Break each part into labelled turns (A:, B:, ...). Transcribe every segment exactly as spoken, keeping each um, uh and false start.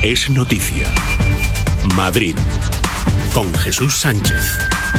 A: es noticia. Madrid, con Jesús Sánchez.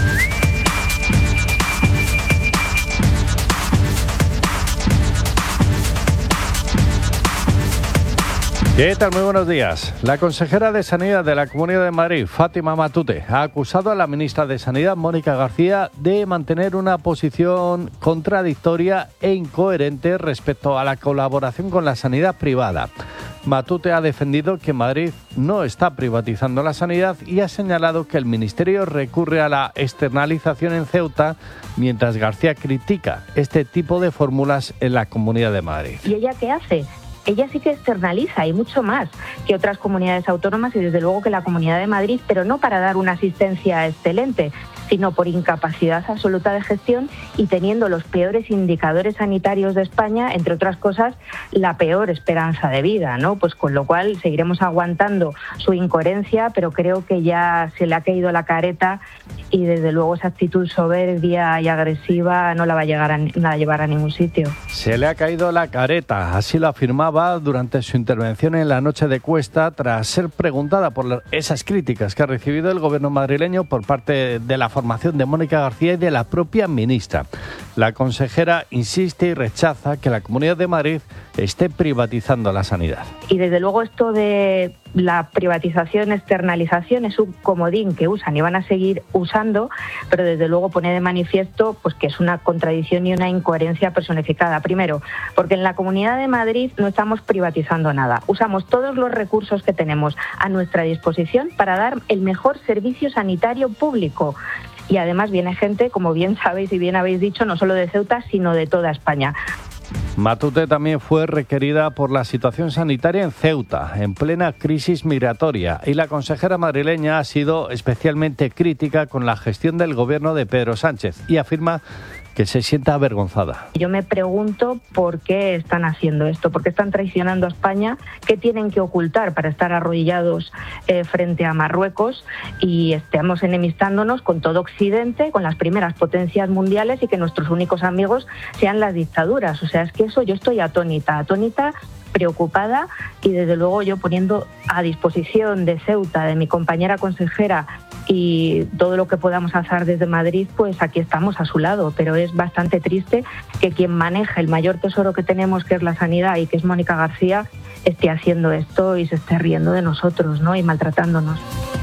B: ¿Qué tal? Muy buenos días. La consejera de Sanidad de la Comunidad de Madrid, Fátima Matute, ha acusado a la ministra de Sanidad, Mónica García, de mantener una posición contradictoria e incoherente respecto a la colaboración con la sanidad privada. Matute ha defendido que Madrid no está privatizando la sanidad y ha señalado que el Ministerio recurre a la externalización en Ceuta, mientras García critica este tipo de fórmulas en la Comunidad de Madrid.
C: ¿Y ella qué hace? Ella sí que externaliza y mucho más que otras comunidades autónomas y desde luego que la Comunidad de Madrid, pero no para dar una asistencia excelente, sino por incapacidad absoluta de gestión y teniendo los peores indicadores sanitarios de España, entre otras cosas, la peor esperanza de vida, ¿no? Pues con lo cual seguiremos aguantando su incoherencia, pero creo que ya se le ha caído la careta y desde luego esa actitud soberbia y agresiva no la va a, llegar a, no la va a llevar a ningún sitio.
B: Se le ha caído la careta, así lo afirmaba durante su intervención en la noche de Cuesta, tras ser preguntada por esas críticas que ha recibido el gobierno madrileño por parte de la formación de Mónica García y de la propia ministra. La consejera insiste y rechaza que la Comunidad de Madrid esté privatizando la sanidad.
C: Y desde luego esto de la privatización, externalización es un comodín que usan y van a seguir usando, pero desde luego pone de manifiesto pues que es una contradicción y una incoherencia personificada. Primero, porque en la Comunidad de Madrid no estamos privatizando nada. Usamos todos los recursos que tenemos a nuestra disposición para dar el mejor servicio sanitario público. Y además viene gente, como bien sabéis y bien habéis dicho, no solo de Ceuta, sino de toda España.
B: Matute también fue requerida por la situación sanitaria en Ceuta, en plena crisis migratoria, y la consejera madrileña ha sido especialmente crítica con la gestión del gobierno de Pedro Sánchez y afirma que se sienta avergonzada.
C: Yo me pregunto por qué están haciendo esto, por qué están traicionando a España, qué tienen que ocultar para estar arrodillados eh, frente a Marruecos y estemos enemistándonos con todo Occidente, con las primeras potencias mundiales y que nuestros únicos amigos sean las dictaduras. O sea, es que eso yo estoy atónita, atónita, preocupada y desde luego yo poniendo a disposición de Ceuta, de mi compañera consejera y todo lo que podamos hacer desde Madrid, pues aquí estamos a su lado, pero es bastante triste que quien maneja el mayor tesoro que tenemos, que es la sanidad y que es Mónica García, esté haciendo esto y se esté riendo de nosotros, ¿no? Y maltratándonos.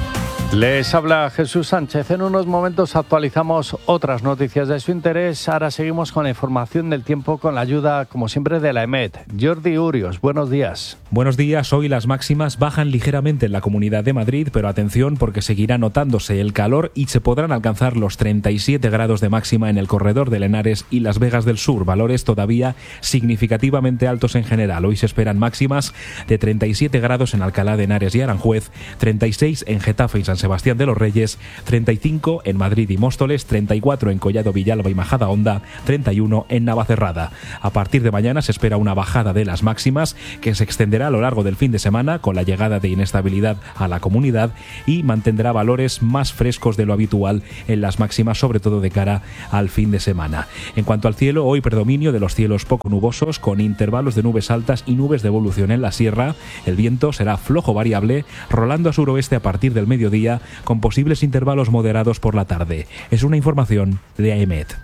B: Les habla Jesús Sánchez. En unos momentos actualizamos otras noticias de su interés. Ahora seguimos con la información del tiempo con la ayuda, como siempre, de la EMET. Jordi Urios, buenos días.
D: Buenos días. Hoy las máximas bajan ligeramente en la Comunidad de Madrid, pero atención porque seguirá notándose el calor y se podrán alcanzar los treinta y siete grados de máxima en el corredor de Henares y Las Vegas del Sur, valores todavía significativamente altos en general. Hoy se esperan máximas de treinta y siete grados en Alcalá de Henares y Aranjuez, treinta y seis en Getafe y San Sebastián de los Reyes, treinta y cinco en Madrid y Móstoles, treinta y cuatro en Collado Villalba y Majadahonda, treinta y uno en Navacerrada. A partir de mañana se espera una bajada de las máximas que se extenderá a lo largo del fin de semana con la llegada de inestabilidad a la comunidad y mantendrá valores más frescos de lo habitual en las máximas, sobre todo de cara al fin de semana. En cuanto al cielo, hoy predominio de los cielos poco nubosos con intervalos de nubes altas y nubes de evolución en la sierra. El viento será flojo variable, rolando a suroeste a partir del mediodía con posibles intervalos moderados por la tarde. Es una información de A E M E T.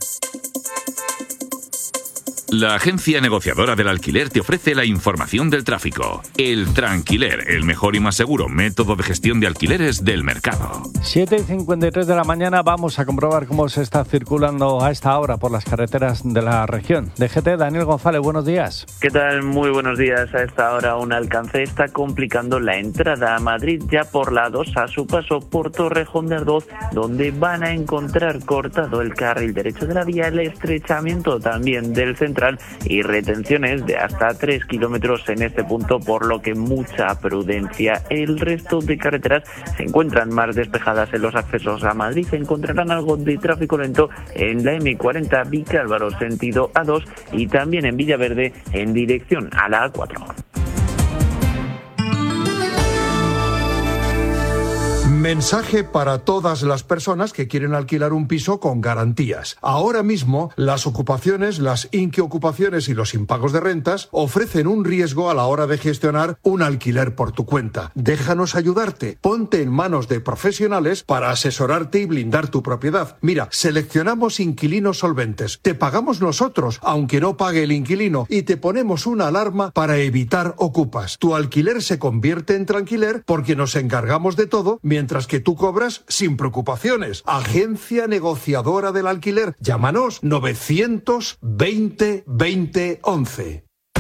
E: La agencia negociadora del alquiler te ofrece la información del tráfico. El Tranquiler, el mejor y más seguro método de gestión de alquileres del mercado.
B: siete y cincuenta y tres de la mañana vamos a comprobar cómo se está circulando a esta hora por las carreteras de la región. D G T, Daniel González, buenos días.
F: ¿Qué tal? Muy buenos días. A esta hora un alcance está complicando la entrada a Madrid ya por la dos a su paso por Torrejón de Ardoz, donde van a encontrar cortado el carril derecho de la vía, el estrechamiento también del central y retenciones de hasta tres kilómetros en este punto, por lo que mucha prudencia. El resto de carreteras se encuentran más despejadas en los accesos a Madrid. Se encontrarán algo de tráfico lento en la eme cuarenta Vicálvaro sentido A dos y también en Villaverde en dirección a la A cuatro.
G: Mensaje para todas las personas que quieren alquilar un piso con garantías. Ahora mismo, las ocupaciones, las inquiocupaciones y los impagos de rentas ofrecen un riesgo a la hora de gestionar un alquiler por tu cuenta. Déjanos ayudarte. Ponte en manos de profesionales para asesorarte y blindar tu propiedad. Mira, seleccionamos inquilinos solventes. Te pagamos nosotros, aunque no pague el inquilino, y te ponemos una alarma para evitar ocupas. Tu alquiler se convierte en tranquiler porque nos encargamos de todo, mientras que tú cobras sin preocupaciones. Agencia negociadora del alquiler. Llámanos novecientos veinte veinte once.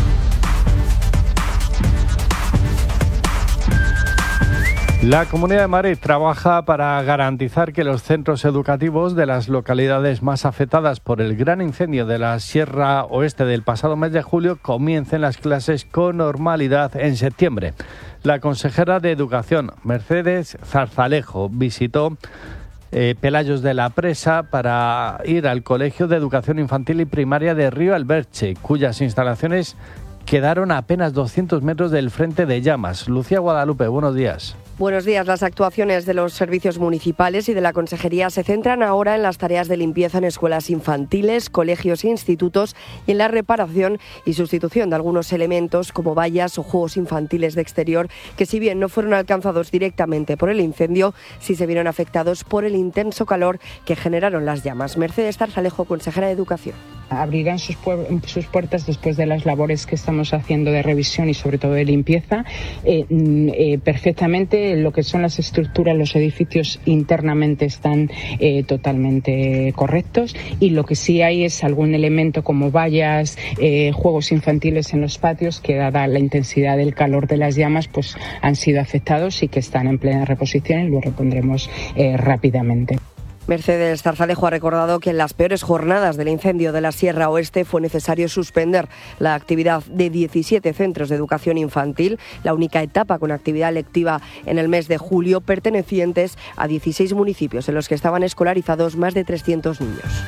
B: La Comunidad de Madrid trabaja para garantizar que los centros educativos de las localidades más afectadas por el gran incendio de la Sierra Oeste del pasado mes de julio comiencen las clases con normalidad en septiembre. La consejera de Educación, Mercedes Zarzalejo, visitó eh, Pelayos de la Presa para ir al Colegio de Educación Infantil y Primaria de Río Alberche, cuyas instalaciones quedaron a apenas doscientos metros del frente de llamas. Lucía Guadalupe, buenos días.
H: Buenos días. Las actuaciones de los servicios municipales y de la Consejería se centran ahora en las tareas de limpieza en escuelas infantiles, colegios e institutos y en la reparación y sustitución de algunos elementos como vallas o juegos infantiles de exterior que, si bien no fueron alcanzados directamente por el incendio, sí se vieron afectados por el intenso calor que generaron las llamas. Mercedes Zarzalejo, consejera de Educación.
I: Abrirán sus, pu- sus puertas después de las labores que estamos haciendo de revisión y sobre todo de limpieza eh, eh, perfectamente. Lo que son las estructuras, los edificios internamente están eh, totalmente correctos, y lo que sí hay es algún elemento como vallas, eh, juegos infantiles en los patios que, dada la intensidad del calor de las llamas, pues han sido afectados y que están en plena reposición y lo repondremos eh, rápidamente.
H: Mercedes Zarzalejo ha recordado que en las peores jornadas del incendio de la Sierra Oeste fue necesario suspender la actividad de diecisiete centros de educación infantil, la única etapa con actividad lectiva en el mes de julio, pertenecientes a dieciséis municipios en los que estaban escolarizados más de trescientos niños.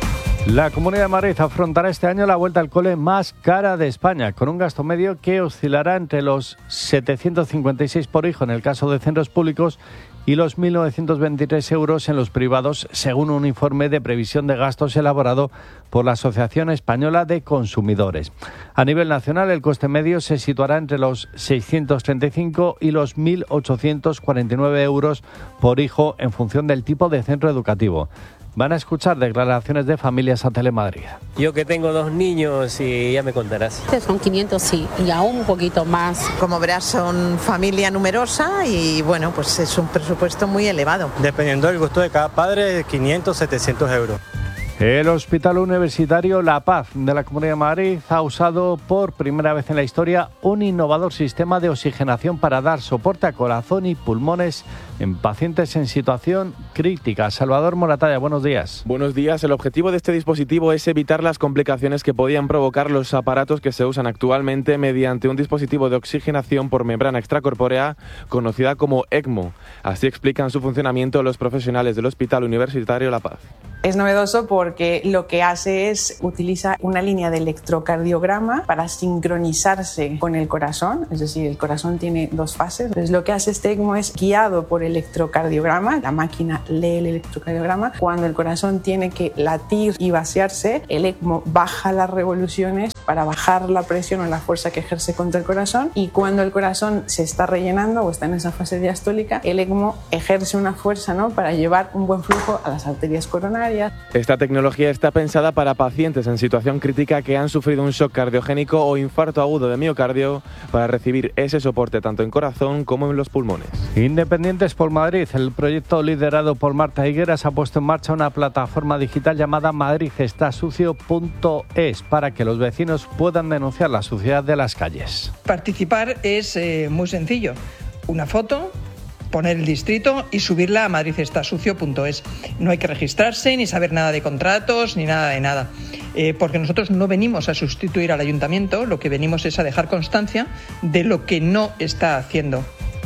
B: La Comunidad de Madrid afrontará este año la vuelta al cole más cara de España, con un gasto medio que oscilará entre los setecientos cincuenta y seis por hijo en el caso de centros públicos y los mil novecientos veintitrés euros en los privados, según un informe de previsión de gastos elaborado por la Asociación Española de Consumidores. A nivel nacional, el coste medio se situará entre los seiscientos treinta y cinco y los mil ochocientos cuarenta y nueve euros por hijo en función del tipo de centro educativo. Van a escuchar declaraciones de familias a Telemadrid.
J: Yo que tengo dos niños y ya me contarás.
K: Son quinientos, sí, y aún un poquito más.
L: Como verás, son familia numerosa y bueno, pues es un presupuesto muy elevado.
J: Dependiendo del gusto de cada padre, quinientos, setecientos euros.
B: El Hospital Universitario La Paz de la Comunidad de Madrid ha usado por primera vez en la historia un innovador sistema de oxigenación para dar soporte a corazón y pulmones en pacientes en situación crítica. Salvador Moratalla, buenos días.
M: Buenos días. El objetivo de este dispositivo es evitar las complicaciones que podían provocar los aparatos que se usan actualmente mediante un dispositivo de oxigenación por membrana extracorpórea conocida como ECMO. Así explican su funcionamiento los profesionales del Hospital Universitario La Paz.
N: Es novedoso porque lo que hace es utiliza una línea de electrocardiograma para sincronizarse con el corazón, es decir, el corazón tiene dos fases. Entonces lo que hace este ECMO es guiado por electrocardiograma, la máquina lee el electrocardiograma. Cuando el corazón tiene que latir y vaciarse, el ECMO baja las revoluciones para bajar la presión o la fuerza que ejerce contra el corazón, y cuando el corazón se está rellenando o está en esa fase diastólica, el ECMO ejerce una fuerza, ¿no?, para llevar un buen flujo a las arterias coronarias.
M: Esta tecnología está pensada para pacientes en situación crítica que han sufrido un shock cardiogénico o infarto agudo de miocardio, para recibir ese soporte tanto en corazón como en los pulmones.
B: Independientes por Madrid, el proyecto liderado por Marta Higueras ha puesto en marcha una plataforma digital llamada madrid está sucio punto es para que los vecinos puedan denunciar la suciedad de las calles.
O: Participar es eh, muy sencillo. Una foto, poner el distrito y subirla a madrid está sucio punto es. No hay que registrarse, ni saber nada de contratos, ni nada de nada. Eh, porque nosotros no venimos a sustituir al ayuntamiento, lo que venimos es a dejar constancia de lo que no está haciendo.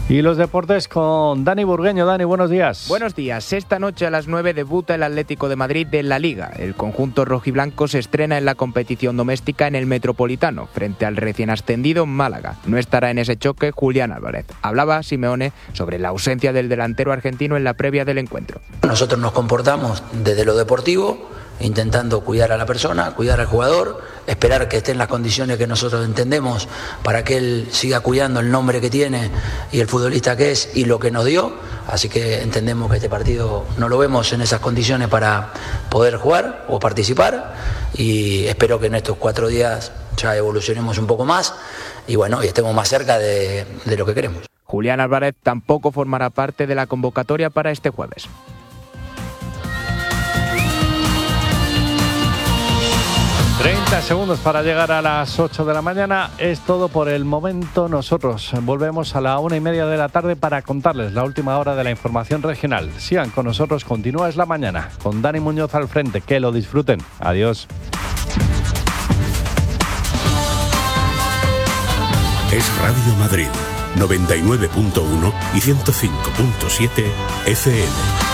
B: Y los deportes con Dani Burgueño. Dani, buenos días.
P: Buenos días. Esta noche a las nueve debuta el Atlético de Madrid en la Liga. El conjunto rojiblanco se estrena en la competición doméstica en el Metropolitano, frente al recién ascendido Málaga. No estará en ese choque Julián Álvarez. Hablaba Simeone sobre la ausencia del delantero argentino en la previa del encuentro.
Q: Nosotros nos comportamos desde lo deportivo, intentando cuidar a la persona, cuidar al jugador, esperar que esté en las condiciones que nosotros entendemos para que él siga cuidando el nombre que tiene y el futbolista que es y lo que nos dio. Así que entendemos que este partido no lo vemos en esas condiciones para poder jugar o participar, y espero que en estos cuatro días ya evolucionemos un poco más y bueno, y estemos más cerca de, de lo que queremos.
P: Julián Álvarez tampoco formará parte de la convocatoria para este jueves.
B: treinta segundos para llegar a las ocho de la mañana. Es todo por el momento. Nosotros volvemos a la una y media de la tarde para contarles la última hora de la información regional. Sigan con nosotros. Continúa Es la Mañana con Dani Muñoz al frente. Que lo disfruten. Adiós.
A: Es Radio Madrid, noventa y nueve punto uno y ciento cinco punto siete F M.